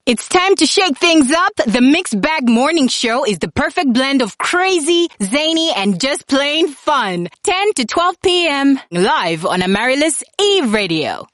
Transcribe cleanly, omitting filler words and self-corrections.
It's time to shake things up. The Mixed Bag Morning Show is the perfect blend of crazy, zany, and just plain fun. 10 to 12 p.m. live on Amaryllis E Radio.